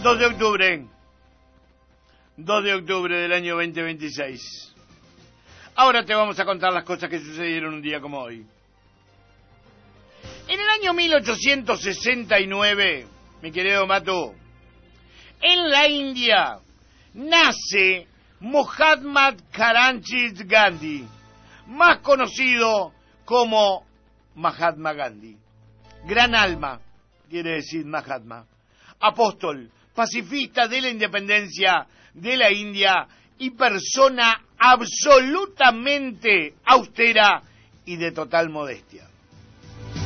2 de octubre. 2 de octubre del año 2026. Ahora te vamos a contar las cosas que sucedieron un día como hoy. En el año 1869, mi querido Matu, en la India nace Mahatma Karamchand Gandhi, más conocido como Mahatma Gandhi. Gran alma, quiere decir Mahatma. Apóstol, pacifista de la independencia de la India y persona absolutamente austera y de total modestia.